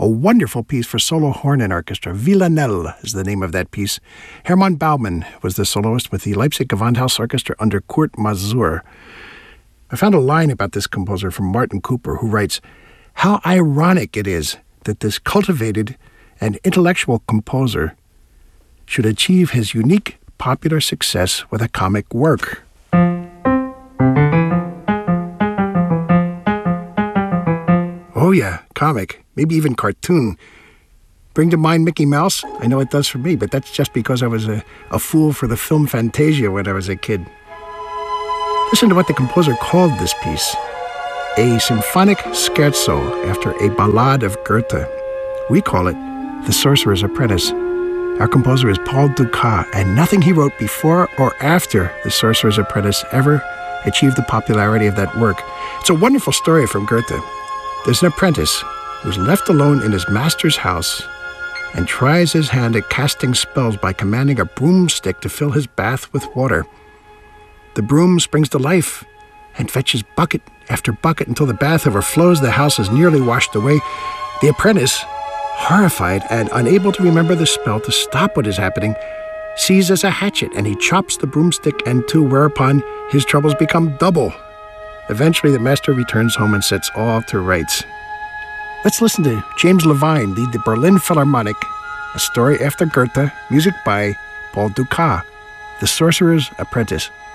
A wonderful piece for solo horn and orchestra. Villanelle is the name of that piece. Hermann Baumann was the soloist with the Leipzig Gewandhaus Orchestra under Kurt Masur. I found a line about this composer from Martin Cooper, who writes, "How ironic it is that this cultivated and intellectual composer should achieve his unique popular success with a comic work." Oh yeah, comic, maybe even cartoon. Bring to mind Mickey Mouse? I know it does for me, but that's just because I was a fool for the film Fantasia when I was a kid. Listen to what the composer called this piece. A symphonic scherzo after a ballade of Goethe. We call it The Sorcerer's Apprentice. Our composer is Paul Dukas, and nothing he wrote before or after The Sorcerer's Apprentice ever achieved the popularity of that work. It's a wonderful story from Goethe. There's an apprentice who's left alone in his master's house and tries his hand at casting spells by commanding a broomstick to fill his bath with water. The broom springs to life and fetches bucket after bucket until the bath overflows. The house is nearly washed away. The apprentice, horrified and unable to remember the spell to stop what is happening, seizes a hatchet and he chops the broomstick in two, whereupon his troubles become double. Eventually, the master returns home and sets all to rights. Let's listen to James Levine lead the Berlin Philharmonic, a story after Goethe, music by Paul Dukas, The Sorcerer's Apprentice.